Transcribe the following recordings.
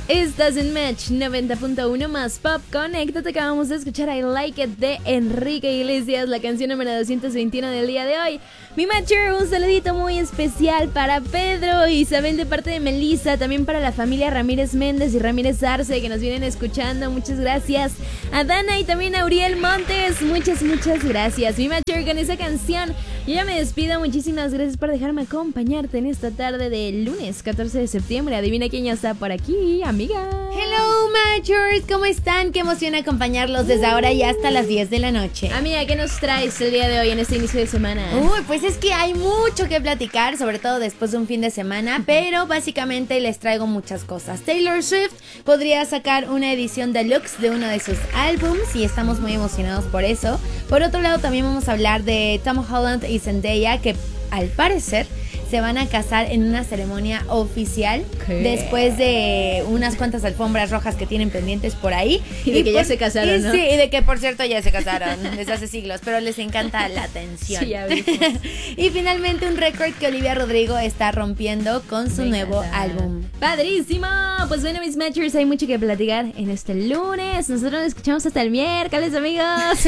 Estás en Match 90.1 más Pop. Conéctate, acabamos de escuchar I Like It de Enrique Iglesias, la canción número 221 del día de hoy. Mi Matcher, un saludito muy especial para Pedro y Isabel de parte de Melissa, también para la familia Ramírez Méndez y Ramírez Arce que nos vienen escuchando, muchas gracias. A Dana y también a Uriel Montes, muchas gracias. Mi Matcher, con esa canción yo ya me despido, muchísimas gracias por dejarme acompañarte en esta tarde de lunes 14 de septiembre. Adivina quién ya está por aquí, amiga. Hello Matchers, ¿cómo están? Qué emoción acompañarlos desde ahora y hasta las 10 de la noche. Amiga, ¿qué nos traes el día de hoy en este inicio de semana? Uy, pues es que hay mucho que platicar, sobre todo después de un fin de semana, pero básicamente les traigo muchas cosas. Taylor Swift podría sacar una edición deluxe de uno de sus álbums y estamos muy emocionados por eso. Por otro lado, también vamos a hablar de Tom Holland y Zendaya, que al parecer se van a casar en una ceremonia oficial después de unas cuantas alfombras rojas que tienen pendientes por ahí. Y de que ya se casaron, ¿no? Sí, y de que por cierto ya se casaron desde hace siglos, pero les encanta la atención. Sí, ya vimos. Y finalmente un récord que Olivia Rodrigo está rompiendo con su nuevo álbum. ¡Padrísimo! Pues bueno, mis Matchers, hay mucho que platicar en este lunes. Nosotros nos escuchamos hasta el miércoles, amigos.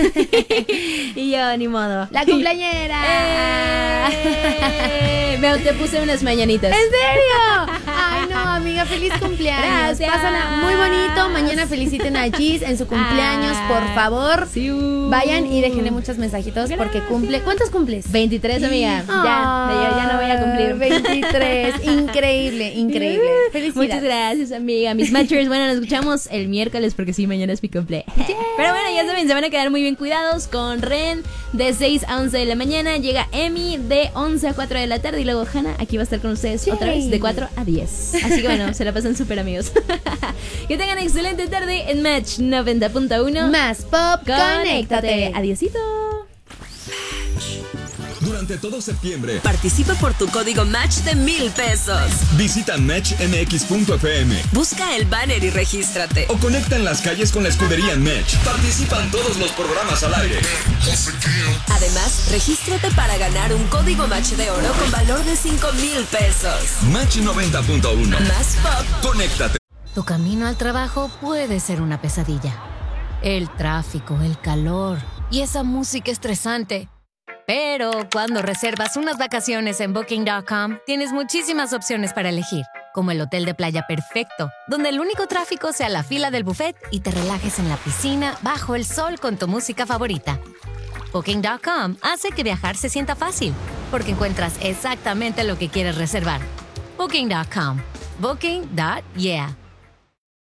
Y yo, ni modo. ¡La cumpleañera! Te puse unas mañanitas. ¿En serio? Ay, no, amiga, feliz cumpleaños. Gracias. Pásala muy bonito. Mañana feliciten a Gis en su cumpleaños, por favor. Sí. Vayan y déjenle muchos mensajitos porque cumple. ¿Cuántos cumples? 23, amiga. Ya no voy a cumplir. 23. Increíble. Felicidades. Muchas gracias, amiga. Mis Matchers, bueno, nos escuchamos el miércoles porque sí, mañana es mi cumple. Pero bueno, ya saben, se van a quedar muy bien cuidados con Ren de 6 a 11 de la mañana. Llega Emi de 11 a 4 de la tarde y luego Hannah aquí va a estar con ustedes otra vez de 4 a 10. Así que bueno, se la pasan súper, amigos. Que tengan excelente tarde en Match 90.1 más Pop. Conéctate. Adiósito. Durante todo septiembre, participa por tu código Match de 1,000 pesos. visita matchmx.fm. Busca el banner y regístrate. O conecta en las calles con la escudería Match. Participan todos los programas al aire. Además, regístrate para ganar un código Match de oro con valor de 5,000 pesos. Match 90.1. Más Pop. Conéctate. Tu camino al trabajo puede ser una pesadilla. El tráfico, el calor y esa música estresante. Pero cuando reservas unas vacaciones en Booking.com, tienes muchísimas opciones para elegir, como el hotel de playa perfecto, donde el único tráfico sea la fila del buffet y te relajes en la piscina bajo el sol con tu música favorita. Booking.com hace que viajar se sienta fácil, porque encuentras exactamente lo que quieres reservar. Booking.com. Booking.yeah.